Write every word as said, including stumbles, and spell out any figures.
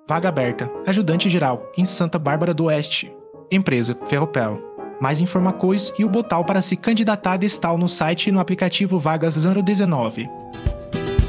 Vaga aberta. Ajudante geral, em Santa Bárbara do Oeste. Empresa, Ferropel. Mais informações e o botão para se candidatar está no site e no aplicativo Vagas zero dezenove.